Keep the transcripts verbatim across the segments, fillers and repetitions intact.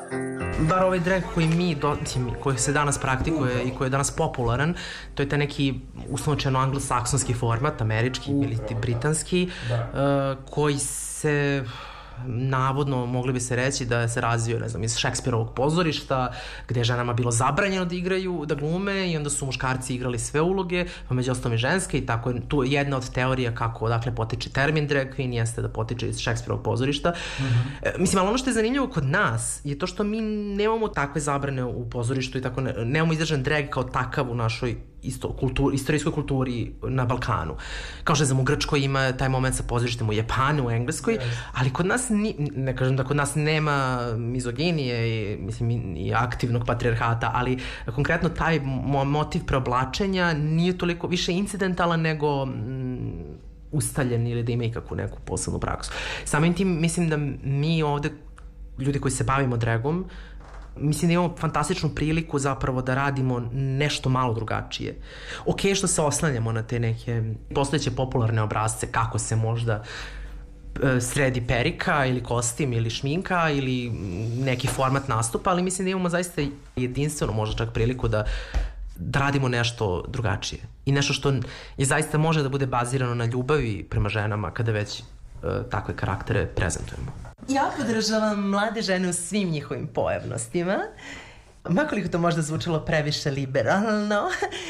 Bar ovaj drag koji mi, do, koji se danas praktikuje i koji je danas popularan, to je taj neki uslovno anglosaksonski format, američki ili ti britanski, uh, koji se navodno mogli bi se reći da se razvio, ne znam, iz Šekspirovog pozorišta, gde je ženama bilo zabranjeno da igraju, da glume i onda su muškarci igrali sve uloge, pa među ostalom i ženske i tako je tu jedna od teorija kako odakle potiče termin drag queen jeste da potiče iz Šekspirovog pozorišta. Mm-hmm. E, mislim, ali ono što je zanimljivo kod nas je to što mi nemamo takve zabrane u pozorištu i tako ne, nemamo izražen drag kao takav u našoj isto kulturi, istorijskoj kulturi na Balkanu. Kao što znam, u Grčkoj ima taj moment sa pozorištem, u Japanu, u Engleskoj, yes. Ali kod nas, ni, ne kažem da kod nas nema mizoginije i, mislim, i aktivnog patrijarhata, ali konkretno taj motiv preoblačenja nije toliko više incidentalan nego mm, ustaljen ili da ima ikakvu neku posebnu praksu. Samim tim, mislim da mi ovde, ljudi koji se bavimo dragom, mislim da imamo fantastičnu priliku zapravo da radimo nešto malo drugačije. Ok, što se oslanjamo na te neke postojeće popularne obrazce, kako se možda e, sredi perika ili kostim ili šminka ili neki format nastupa, ali mislim da imamo zaista jedinstveno možda čak priliku da da radimo nešto drugačije. I nešto što je zaista može da bude bazirano na ljubavi prema ženama kada već e, takve karaktere prezentujemo. Ja podržavam mlade žene u svim njihovim pojavnostima, makoliko to možda zvučalo previše liberalno,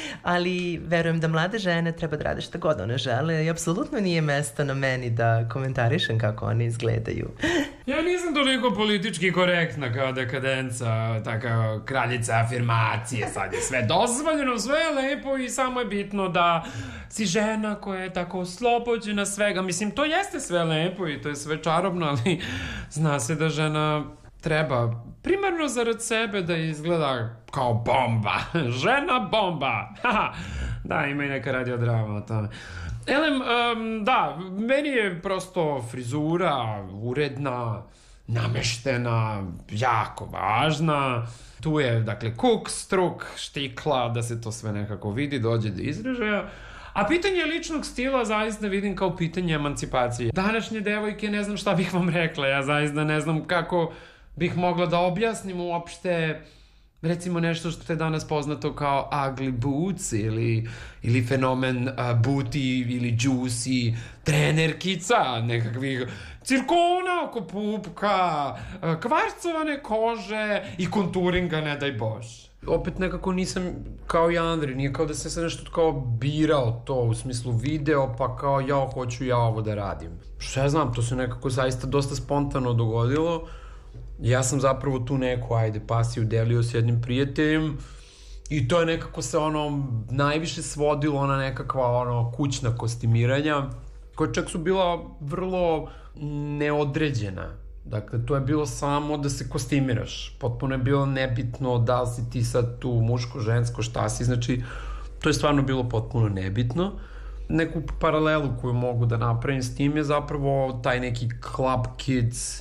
ali verujem da mlade žene treba da rade šta god one žele i apsolutno nije mesto na meni da komentarišem kako one izgledaju. Ja nisam toliko politički korektna kao dekadenca, taka kraljica afirmacije, sad je sve dozvoljeno, sve je lepo i samo je bitno da si žena koja je tako oslobođena svega. Mislim, to jeste sve lepo i to je sve čarobno, ali zna se da žena treba primarno zarad sebe da izgleda kao bomba. Žena bomba. Da, ima i neka radiodrama o tome. Elem, um, da, meni je prosto frizura uredna, nameštena, jako važna. Tu je, dakle, kuk, struk, štikla, da se to sve nekako vidi, dođe do izražaja. A pitanje ličnog stila zaista vidim kao pitanje emancipacije. Današnje devojke, ne znam šta bih vam rekla, ja zaista ne znam kako bih mogla da objasnim uopšte recimo nešto što je danas poznato kao ugly boots ili, ili fenomen uh, booty ili juicy trenerkica, nekakvih cirkona oko pupka, uh, kvarcovane kože i konturinga, ne daj Bože. Opet nekako nisam kao i Andri, nije kao da se sad nešto kao birao to u smislu video, pa kao ja hoću ja ovo da radim. Što ja znam, to se nekako zaista dosta spontano dogodilo. Ja sam zapravo tu neku, ajde, pasiju delio s jednim prijateljem i to je nekako se ono najviše svodilo na nekakva ono kućna kostimiranja koja čak su bila vrlo neodređena. Dakle, to je bilo samo da se kostimiraš. Potpuno je bilo nebitno da li si ti sad tu muško, žensko, šta si. Znači, to je stvarno bilo potpuno nebitno. Neku paralelu koju mogu da napravim s tim je zapravo taj neki Club Kids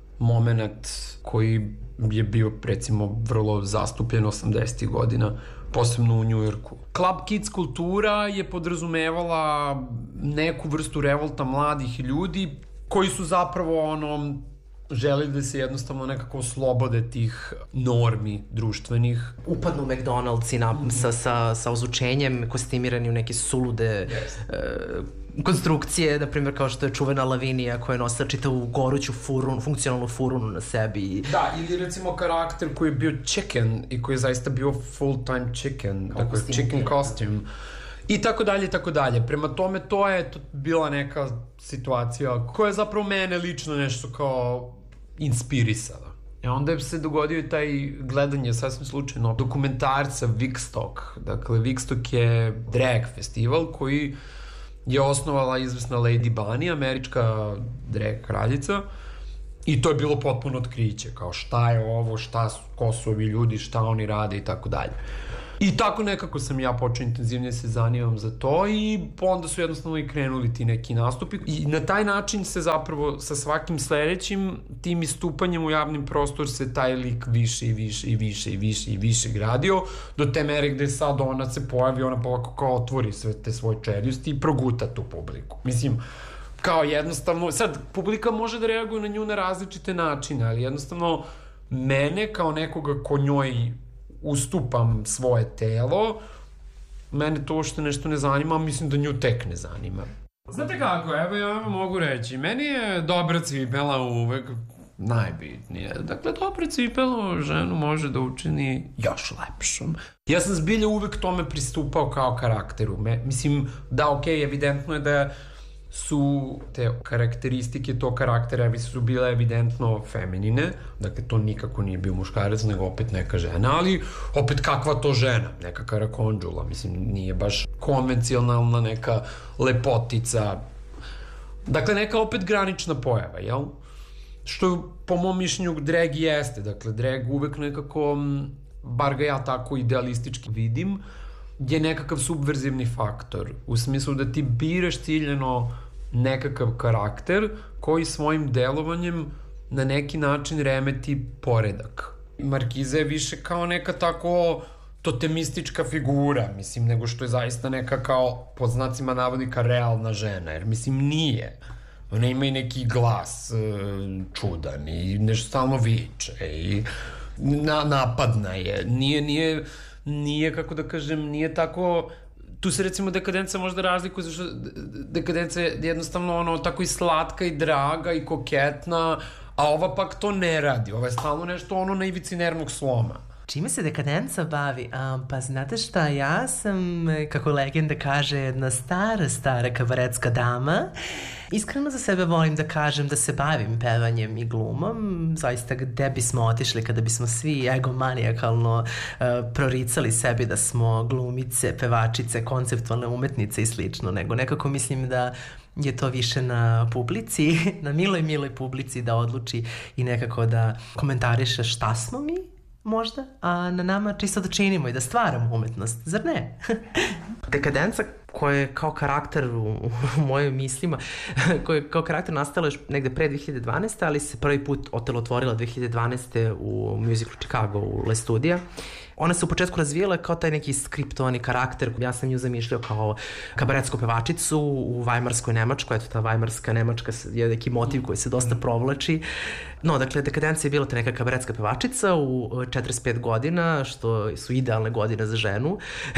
moment koji je bio, recimo, vrlo zastupljen osamdesetih godina, posebno u Njujorku. Club Kids kultura je podrazumevala neku vrstu revolta mladih ljudi koji su zapravo ono želeli da se jednostavno nekako oslobode tih normi društvenih. Upadnu u McDonald's i na, sa, sa, sa ozučenjem kostimirani u neke sulude yes. e, konstrukcije, na primjer kao što je čuvena Lavinija koja je nosila čitavu goruću furunu, funkcionalnu furunu na sebi. Da, ili recimo karakter koji je bio chicken i koji je zaista bio full-time chicken, dakle kostim, chicken costume. I tako dalje, tako dalje. Prema tome, to je to bila neka situacija koja je zapravo mene lično nešto kao inspirisala. I onda je se dogodio i taj gledanje sasvim slučajno dokumentarca Wigstock. Dakle, Wigstock je drag festival koji je osnovala izvesna Lady Bunny, američka drag kraljica. I to je bilo potpuno otkriće, kao šta je ovo, šta su, ko su ovi ljudi, šta oni rade i tako dalje. I tako nekako sam ja počeo intenzivnije se zanimam za to i onda su jednostavno i krenuli ti neki nastupi. I na taj način se zapravo sa svakim sledećim tim istupanjem u javnim prostor se taj lik više i više i više i više i više gradio do te mere gde sad ona se pojavi, ona polako kao otvori sve te svoje čeljusti i proguta tu publiku. Mislim, kao jednostavno, sad publika može da reaguje na nju na različite načine, ali jednostavno mene kao nekoga ko njoj ustupam svoje telo, mene to što nešto ne zanima, mislim da nju tek ne zanima. Znate kako, evo ja vam mogu reći, meni je dobra cipela uvek najbitnije. Dakle, dobra cipela ženu može da učini još lepšom. Ja sam zbilja uvek tome pristupao kao karakteru. Me, mislim, da, okej, okay, evidentno je da su te karakteristike tog karaktera su bile evidentno feminine, dakle to nikako nije bio muškarac, nego opet neka žena, ali opet kakva to žena, neka karakondžula, mislim, nije baš konvencionalna neka lepotica, dakle neka opet granična pojava, jel? Što po mom mišljenju drag jeste, dakle drag uvek nekako, bar ga ja tako idealistički vidim, je nekakav subverzivni faktor, u smislu da ti biraš ciljeno nekakav karakter koji svojim delovanjem na neki način remeti poredak. Markiza je više kao neka tako totemistička figura, mislim, nego što je zaista neka kao, pod znacima navodnika, realna žena, jer mislim nije. Ona ima i neki glas e, čudan i nešto stalno viče i na, napadna je, nije, nije, nije, kako da kažem, nije tako. Tu se recimo dekadenca možda razlikuje, zašto dekadenca je jednostavno ono tako i slatka i draga i koketna, a ova pak to ne radi, ova je stalno nešto ono na ivici nervnog sloma. Čime se dekadenca bavi? A, pa znate šta, ja sam, kako legenda kaže, jedna stara, stara kabaretska dama. Iskreno za sebe volim da kažem da se bavim pevanjem i glumom. Zaista gde bismo otišli kada bismo svi egomanijakalno uh, proricali sebi da smo glumice, pevačice, konceptualne umetnice i slično, nego nekako mislim da je to više na publici, na miloj, miloj publici da odluči i nekako da komentariše šta smo mi, možda, a na nama čisto da činimo i da stvaramo umetnost, zar ne? Dekadenca koja je kao karakter u, u mojim mislima, koja je kao karakter nastala još negde pre dve hiljade dvanaeste. ali se prvi put otelotvorila dve hiljade dvanaeste u musiclu Chicago u Le Studija. Ona se u početku razvijela kao taj neki skriptovani karakter. Ja sam nju zamišljao kao kabaretsku pevačicu u Vajmarskoj Nemačkoj. Eto, ta Vajmarska Nemačka je neki motiv koji se dosta provlači. No, dakle, dekadencija je bila ta neka kabaretska pevačica u četrdeset pet godina, što su idealne godine za ženu.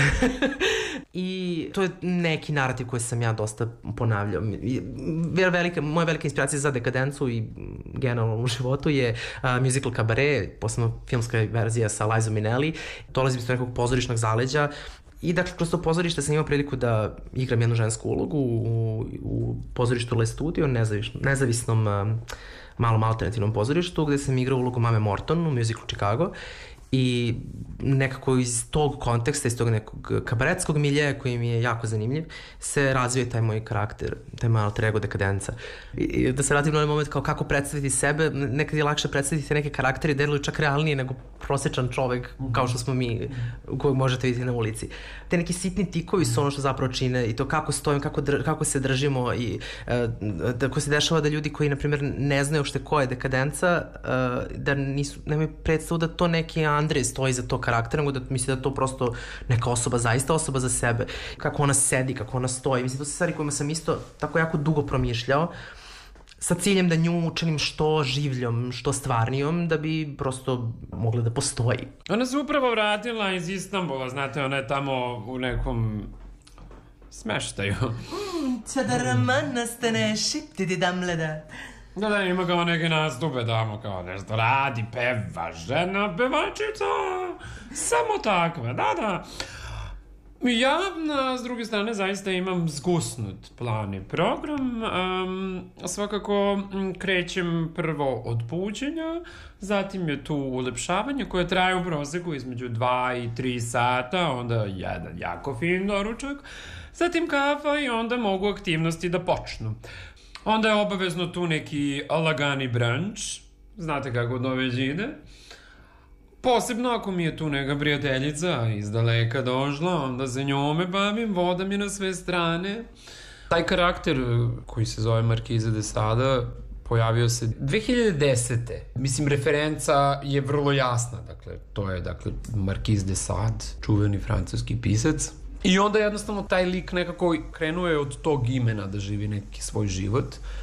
I to je neki narativ koji sam ja dosta ponavljao. Velika, moja velika inspiracija za dekadencu i generalno u životu je uh, musical Cabaret, posebno filmska verzija sa Liza Minnelli. Dolazim iz nekog pozorišnog zaleđa i dakle kroz to pozorište sam imao priliku da igram jednu žensku ulogu u, u pozorištu Le Studio, nezavis, nezavisnom um, malom alternativnom pozorištu gde sam igrao ulogu Mame Morton u musiclu Chicago. I nekako iz tog konteksta, iz tog nekog kabaretskog miljeja koji mi je jako zanimljiv, se razvije taj moj karakter, taj moj alter ego dekadenca. I da se vratim na ovaj moment kao kako predstaviti sebe, nekad je lakše predstaviti neke karaktere i deluju čak realnije nego prosječan čovek kao što smo mi, kojeg možete vidjeti na ulici. Te neki sitni tikovi su ono što zapravo čine i to kako stojim, kako, dr, kako se držimo i da ko se dešava da ljudi koji, na primjer, ne znaju uopšte ko je dekadenca, da nisu, nemaju predstavu da to neki Andrej stoji za to karakter, nego da misli da to prosto neka osoba, zaista osoba za sebe. Kako ona sedi, kako ona stoji. Mislim, to su stvari kojima sam isto tako jako dugo promišljao sa ciljem da nju učinim što življom, što stvarnijom, da bi prosto mogla da postoji. Ona se upravo vratila iz Istanbula, znate, ona je tamo u nekom smeštaju. Čadaraman nastane šiptidi damleda. Da, da, ima kao neke nastupe tamo, kao nešto radi, peva, žena, pevačica, samo takva, da, da. Ja, na, s druge strane, zaista imam zgusnut plan i program. Um, svakako krećem prvo od buđenja, zatim je tu ulepšavanje koje traje u proseku između dva i tri sata, onda jedan jako fin doručak, zatim kafa i onda mogu aktivnosti da počnu. Onda je obavezno tu neki lagani brunch, znate kako to već ide. Posebno ako mi je tu neka prijateljica iz daleka došla, onda se njome bavim, voda mi na sve strane. Taj karakter koji se zove Markiza de Sada pojavio se dve hiljade desete. Mislim, referenca je vrlo jasna, dakle, to je, dakle, Markiz de Sade, čuveni francuski pisac. I onda jednostavno taj lik nekako krenuo je od tog imena da živi neki svoj život.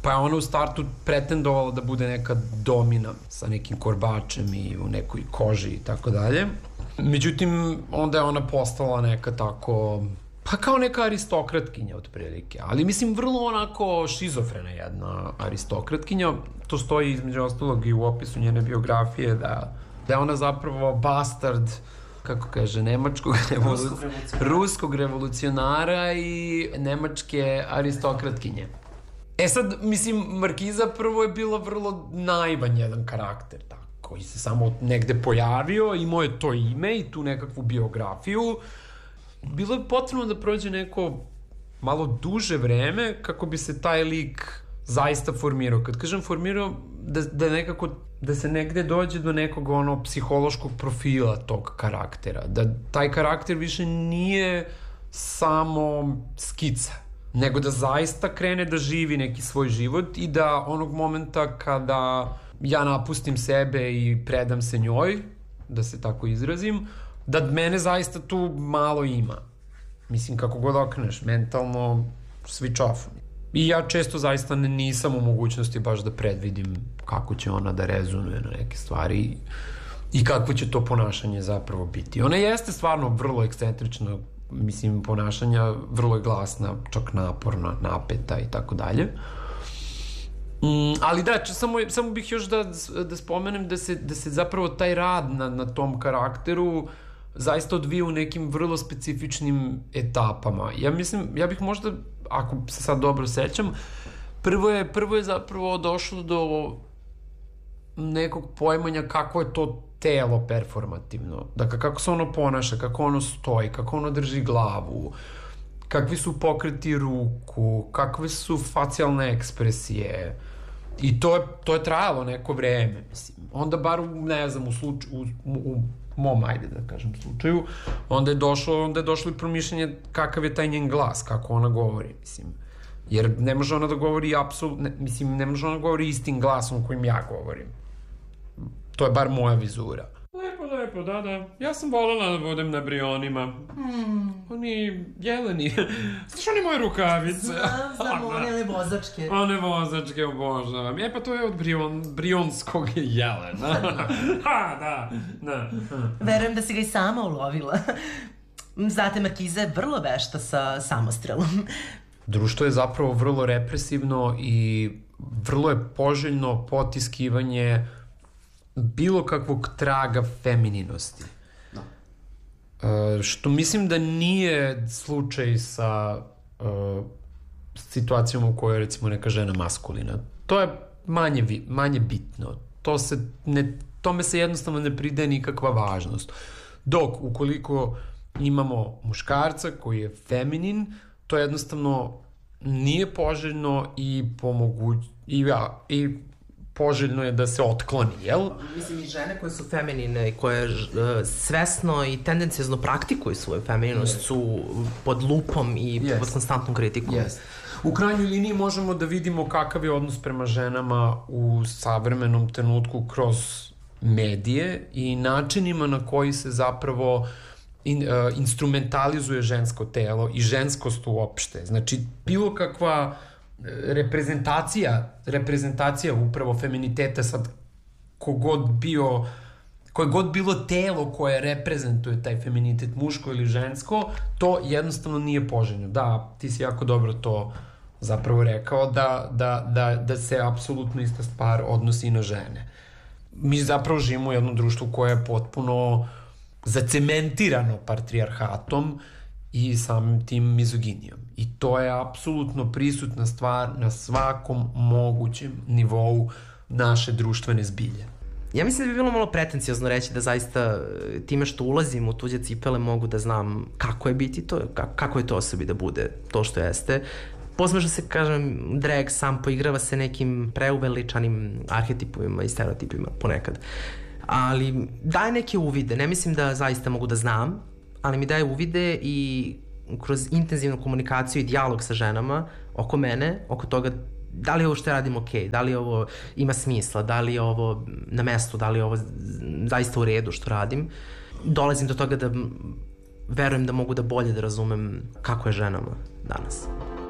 Pa je ona u startu pretendovala da bude neka domina sa nekim korbačem i u nekoj koži i tako dalje. Međutim, onda je ona postala neka tako, pa kao neka aristokratkinja otprilike, ali mislim vrlo onako šizofrena jedna aristokratkinja. To stoji između ostalog i u opisu njene biografije, da, da je ona zapravo bastard, kako kaže, nemačkog revoluc... ruskog revolucionara i nemačke aristokratkinje. E sad, mislim, Markiza prvo je bila vrlo naivan jedan karakter, tako, koji se samo negde pojavio, imao je to ime i tu nekakvu biografiju. Bilo je potrebno da prođe neko malo duže vreme kako bi se taj lik zaista formirao. Kad kažem formirao, da, da nekako, da se negde dođe do nekog ono psihološkog profila tog karaktera. Da taj karakter više nije samo skica, nego da zaista krene da živi neki svoj život i da onog momenta kada ja napustim sebe i predam se njoj, da se tako izrazim, da mene zaista tu malo ima. Mislim, kako god okreneš, mentalno switch off. I ja često zaista nisam u mogućnosti baš da predvidim kako će ona da rezonuje na neke stvari i kakvo će to ponašanje zapravo biti. Ona jeste stvarno vrlo ekscentrična, mislim, ponašanja, vrlo je glasna, čak naporna, napeta i tako dalje. Mm, ali da, če, samo, samo bih još da, da spomenem da se, da se zapravo taj rad na, na tom karakteru zaista odvija u nekim vrlo specifičnim etapama. Ja mislim, ja bih možda, ako se sad dobro sećam, prvo je, prvo je zapravo došlo do nekog pojmanja kako je to telo performativno. Dakle, kako se ono ponaša, kako ono stoji, kako ono drži glavu, kakvi su pokreti ruku, kakve su facijalne ekspresije. I to je, to je trajalo neko vreme, mislim. Onda bar, ne znam, u, sluč, u, u mom, ajde da kažem, slučaju, onda je došlo, onda je došlo i promišljanje kakav je taj njen glas, kako ona govori, mislim. Jer ne može ona da govori apsolutno, mislim, ne može ona da govori istim glasom kojim ja govorim. To je bar moja vizura. Lepo, lepo, da, da. Ja sam voljela da budem na Brionima. Hmm. Oni jeleni. Znaš, oni moje rukavice. Znam, znam, one vozačke. One vozačke obožavam. E, pa to je od Brion, Brionskog jelena. Ha, da, da. Verujem da si ga i sama ulovila. Znate, Markiza je vrlo vešta sa samostrelom. Društvo je zapravo vrlo represivno i vrlo je poželjno potiskivanje bilo kakvog traga femininosti. No. Uh, što mislim da nije slučaj sa uh, situacijom u kojoj je recimo neka žena maskulina. To je manje, manje bitno. To se ne, tome se jednostavno ne pridaje nikakva važnost. Dok ukoliko imamo muškarca koji je feminin, to jednostavno nije poželjno i pomogu i, ja, i poželjno je da se otkloni, jel? Mislim, i žene koje su feminine i koje uh, svesno i tendencijozno praktikuju svoju femininost yes. su pod lupom i yes. pod konstantnom kritikom. Yes. U krajnjoj liniji možemo da vidimo kakav je odnos prema ženama u savremenom trenutku kroz medije i načinima na koji se zapravo in, uh, instrumentalizuje žensko telo i ženskost uopšte. Znači, bilo kakva reprezentacija, reprezentacija upravo feminiteta, sad kogod bio, koje god bilo telo koje reprezentuje taj feminitet, muško ili žensko, to jednostavno nije poželjno. Da, ti si jako dobro to zapravo rekao, da, da, da, da se apsolutno ista stvar odnosi i na žene. Mi zapravo živimo u jednom društvu koje je potpuno zacementirano patrijarhatom i samim tim mizoginijom. I to je apsolutno prisutna stvar na svakom mogućem nivou naše društvene zbilje. Ja mislim da bi bilo malo pretencijozno reći da zaista time što ulazim u tuđe cipele mogu da znam kako je biti to, kako je to osobi da bude to što jeste. Posmeša se, kažem, drag sam poigrava se nekim preuveličanim arhetipima i stereotipima ponekad. Ali daje neke uvide, ne mislim da zaista mogu da znam, ali mi daje uvide i kroz intenzivnu komunikaciju i dijalog sa ženama oko mene, oko toga da li ovo što radim ok, da li ovo ima smisla, da li je ovo na mestu, da li je ovo zaista u redu što radim. Dolazim do toga da verujem da mogu da bolje da razumem kako je ženama danas.